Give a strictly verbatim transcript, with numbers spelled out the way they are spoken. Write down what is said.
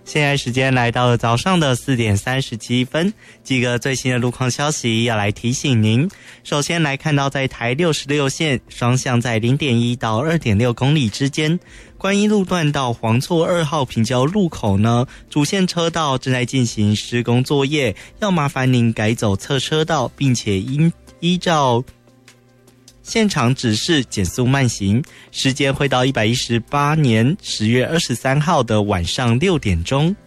现在时间来到了早上的四点三十七分，几个最新的路况消息要来提醒您。首先来看到在台六十六线双向在 零点一 到 二点六 公里之间，观音路段到黄厝二号平交路口呢，主线车道正在进行施工作业，要麻烦您改走侧车道，并且依依照现场指示减速慢行，时间会到一百一十八年十月二十三号的晚上六点钟。